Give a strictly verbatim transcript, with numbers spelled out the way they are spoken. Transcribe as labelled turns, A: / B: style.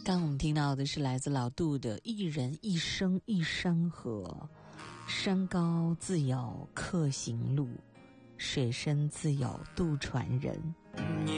A: 刚我们听到的是来自老杜的一人一生一山河，山高自有客行路，水深自有渡船人。